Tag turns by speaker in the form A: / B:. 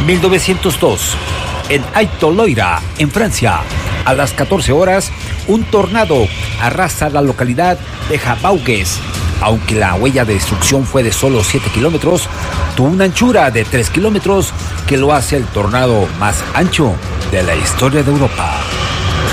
A: 1902, en Haute-Loira, en Francia, a las 14 horas, un tornado arrasa la localidad de Jabaugues. Aunque la huella de destrucción fue de solo 7 kilómetros, tuvo una anchura de 3 kilómetros que lo hace el tornado más ancho de la historia de Europa.